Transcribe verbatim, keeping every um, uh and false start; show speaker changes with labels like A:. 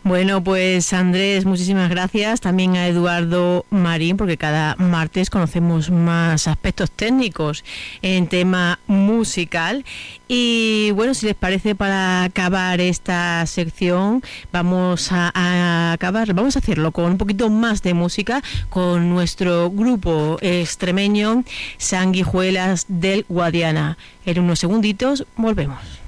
A: Bueno, pues Andrés, muchísimas gracias. También a Eduardo Marín, porque cada martes conocemos más aspectos técnicos en tema musical. Y bueno, si les parece, para acabar esta sección, vamos a, a acabar, vamos a hacerlo con un poquito más de música con nuestro grupo extremeño Sanguijuelas del Guadiana. En unos segunditos volvemos.